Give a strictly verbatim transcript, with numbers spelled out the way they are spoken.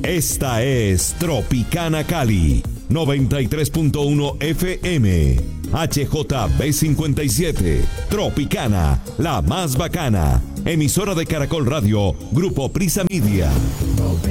Esta es Tropicana Cali, noventa y tres punto uno F M. H J B cincuenta y siete. Tropicana, la más bacana. Emisora de Caracol Radio, Grupo Prisa Media.